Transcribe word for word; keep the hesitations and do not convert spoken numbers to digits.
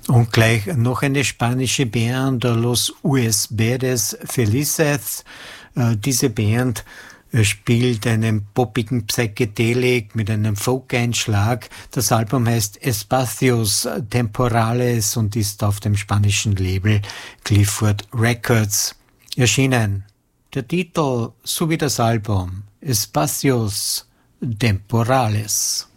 Und gleich noch eine spanische Band, Los Ues Verdes Felices. Diese Band spielt einen poppigen Psychedelik mit einem Folk-Einschlag. Das Album heißt Espacios Temporales und ist auf dem spanischen Label Clifford Records erschienen. Der Titel sowie das Album Espacios Temporales.